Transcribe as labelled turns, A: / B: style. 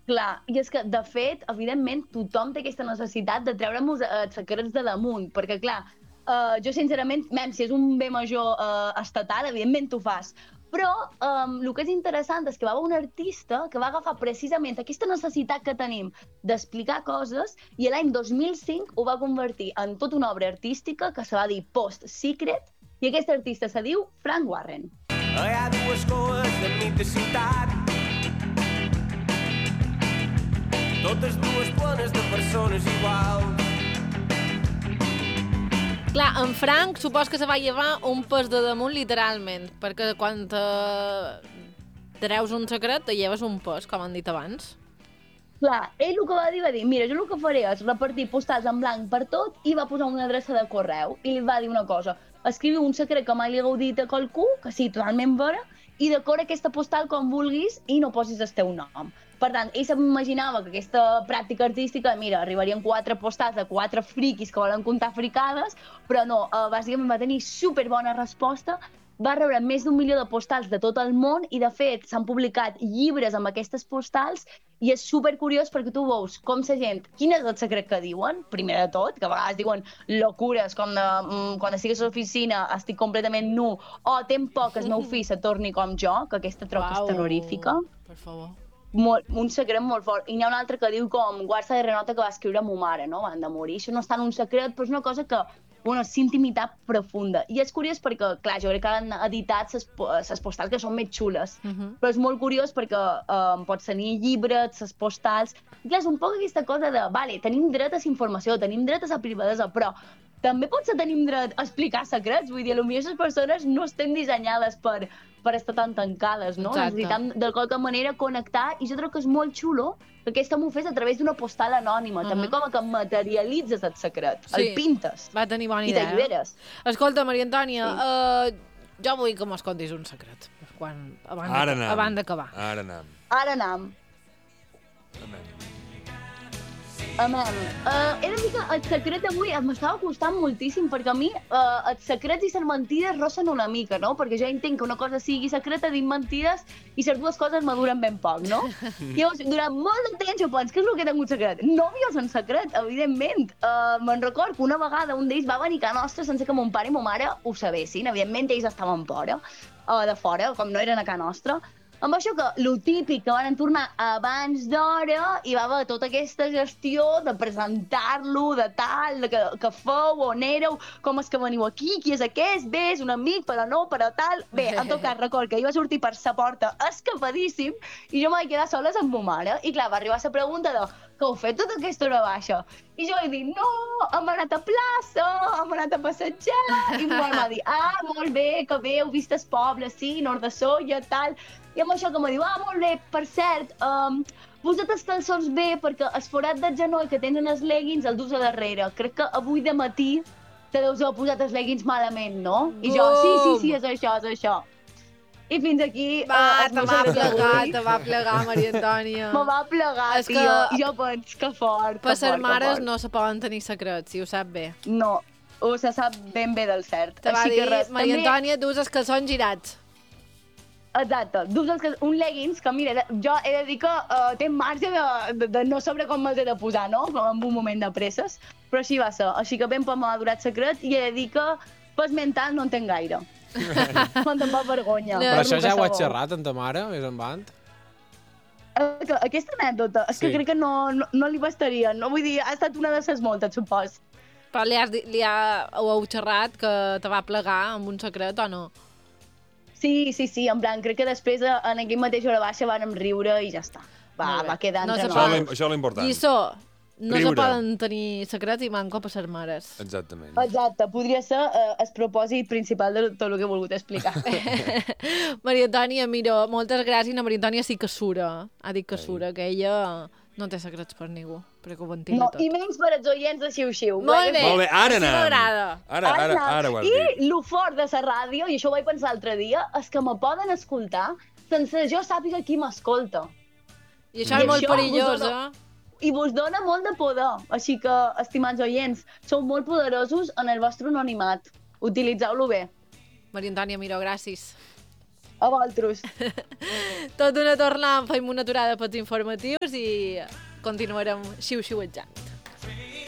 A: Clar, i és que, de fet, evidentment, tothom té aquesta necessitat de treure-nos els secrets de damunt, perquè, clar, jo, sincerament, si és un bé major estatal, evidentment t'ho fas. Però el que és interessant és que va haver un artista que va agafar precisament aquesta necessitat que tenim d'explicar coses i l'any 2005 ho va convertir en tota una obra artística que se va dir Post-Secret, i aquest artista se diu Frank Warren.
B: Hi ha dues coes de nit de ciutat, totes dues plenes de persones iguals.
C: Clar, en Frank supos que se va llevar un pes de damunt literalment, perquè quan treus un secret te lleves un pes, com han dit abans.
A: Clar, ell el que va dir, mira, jo el que faré és repartir postals en blanc per tot i va posar una adreça de correu i li va dir una cosa, escriviu un secret que mai li hagueu dit a qualcú, que sigui totalment vera, i decora aquesta postal com vulguis i no posis el teu nom. Per tant, ell s'imaginava que aquesta pràctica artística, mira, arribarien 4 postals de 4 friquis que volen contar fricades, però no, bàsicament va tenir superbona resposta, va rebre més d'1 milió de postals de tot el món i, de fet, s'han publicat llibres amb aquestes postals i és supercuriós perquè tu veus com la gent, quin és el secret que diuen, primer de tot, que a vegades diuen locures, com de, quan estigues a l'oficina estic completament nu, o tenc por que el meu fill se torni com jo, que aquesta troca és terrorífica.
C: Per favor.
A: Un secret molt fort. I n'hi ha un altre que diu com guarda de renota que va escriure a ma mare, no?, van de morir. Això no és tant un secret, però és una cosa que, bueno, és intimitat profunda. I és curiós perquè, clar, jo crec que han editat les postals que són més xules, però és molt curiós perquè pots tenir llibres, les postals... I clar, és un poc aquesta cosa de, vale, tenim dret a la informació, tenim dret a la privadesa, però també potser tenim dret a explicar secrets. Vull dir, potser les persones no estem dissenyades per estar tan tancades, no?
C: Exacte.
A: Necessitem de qualque manera connectar i jo crec que és molt xulo que aquesta m'ho fes a través d'una postal anònima, també com que materialitzes el secret, el pintes.
C: Va tenir bona
A: idea. I t'alliberes.
C: Escolta, Maria Antònia, jo vull que m'ho contis un secret. Abans d'acabar.
B: Ara anam.
A: Ara anam. He de dir que el secret d'avui m'estava costant moltíssim perquè a mi els secrets i les mentides rossen una mica, no? Perquè jo entenc que una cosa sigui secreta, dic mentides i les dues coses maduren ben poc, no? Llavors, durant molt de temps jo penso, què és el que tinc un secret? No havia un secret, evidentment. Me'n record que una vegada un d'ells va venir a casa nostra sense que mon pare i ma mare ho sabessin. Evidentment, ells estaven de fora, com no eren a casa nostra. Amb això que, lo típic, que van tornar abans d'hora i va haver tota aquesta gestió de presentar-lo, de tal, de que feu, on éreu, com és que veniu aquí, qui és aquest, bé, és un amic, però no, però tal... Bé, en tot cas, record que ell va sortir per sa porta escapadíssim i jo m'vaig quedar soles amb ma mare. I clar, va arribar la pregunta de què heu fet tota aquesta hora baixa? I jo he dit, no, hem anat a plaça, hem anat a passejar. I ma mare va dir, molt bé, que bé, heu vist el poble, sí, Nord de Solla, tal... I amb això que me diu, molt bé, per cert, posa't els calçons bé perquè el forat del genoll que tenen els leggings el dus a darrere. Crec que avui de matí te deus haver posat els leggings malament, no? I jo, sí, és això. I fins aquí...
C: te va plegar, Maria Antònia.
A: Me va plegar, tio. I jo penso que fort.
C: Per ser mares no se poden tenir secrets, si ho sap bé.
A: No, se sap ben bé del cert.
C: Te va dir, Maria Antònia, dus els calçons girats.
A: Exacte, dus un leggings que, mira, jo he de dir que té marge de no saber com me'ls he de posar, no? Com en un moment de presses, però així va ser. Així que ben poc m'ha durat secret i he de dir que pes mental no en tenc gaire. Me'n te'n va vergonya.
D: Però això ja ho has xerrat amb ta mare, més endavant?
A: Aquesta anècdota, és que crec que no li bastaria, no? Vull dir, ha estat una de les moltes, supos.
C: Però ho heu xerrat que te va plegar amb un secret o no?
A: Sí, en plan, crec que després en aquell mateix hora baixa vàrem riure i ja està. Va quedar entre
B: nosaltres. Això és l'important.
C: Lliçó, no se poden tenir secrets i manco per ser mares.
B: Exactament.
A: Exacte, podria ser el propòsit principal de tot el que he volgut explicar.
C: Maria Antònia, mira, moltes gràcies. La Maria Antònia sí que sura, ha dit que sura, que ella no té secrets per ningú, perquè ho ventila tot.
A: I menys per als oients de Xiu-Xiu.
C: Molt bé,
B: ara
C: anem.
B: M'agrada. Ara ho has dit.
A: I el fort de la ràdio, i això ho vaig pensar l'altre dia, és que me poden escoltar sense jo sàpiga qui m'escolta.
C: I això és molt perillós,
A: I vos dona molt de poder. Així que, estimats oients, sou molt poderosos en el vostre anonimat. Utilitzeu-lo bé.
C: Maria Antònia Miró, gràcies.
A: A vosaltres.
C: Tot una tornada, fem una aturada pels informatius i continuarem xiu-xiuejant.